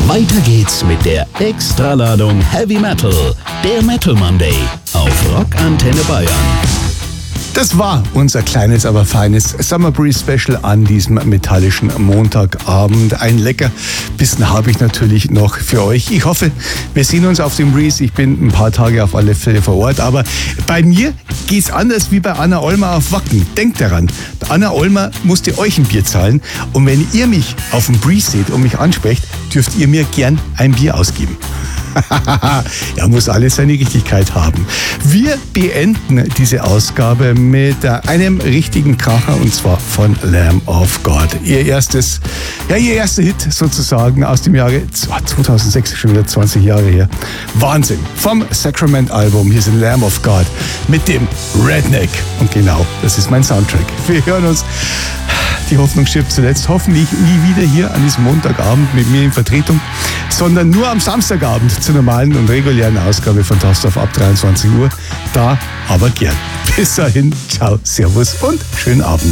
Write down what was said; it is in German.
Weiter geht's mit der Extraladung Heavy Metal, der Metal Monday auf Rock Antenne Bayern. Das war unser kleines, aber feines Summer Breeze Special an diesem metallischen Montagabend. Ein lecker Bissen habe ich natürlich noch für euch. Ich hoffe, wir sehen uns auf dem Breeze. Ich bin ein paar Tage auf alle Fälle vor Ort, aber bei mir geht's anders wie bei Anna Ollmer auf Wacken. Denkt daran, Anna Ollmer musste euch ein Bier zahlen und wenn ihr mich auf dem Breeze seht und mich ansprecht, dürft ihr mir gern ein Bier ausgeben. Ja, muss alles seine Richtigkeit haben. Wir beenden diese Ausgabe mit einem richtigen Kracher und zwar von Lamb of God. Ihr erster Hit sozusagen aus dem Jahre 2006, schon wieder 20 Jahre her. Wahnsinn. Vom Sacrament-Album. Hier sind Lamb of God mit dem Redneck. Und genau, das ist mein Soundtrack. Wir hören uns. Die Hoffnung stirbt zuletzt. Hoffentlich nie wieder hier an diesem Montagabend mit mir in Vertretung, sondern nur am Samstagabend zur normalen und regulären Ausgabe von Tausendorf ab 23 Uhr. Da aber gern. Bis dahin, ciao, servus und schönen Abend.